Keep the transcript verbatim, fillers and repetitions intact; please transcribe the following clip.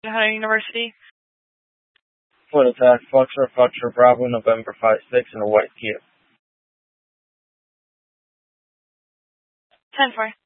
Hunter University. Foot attack, Foxtrot, Foxtrot, Bravo, November five six, in a white Kia. ten four.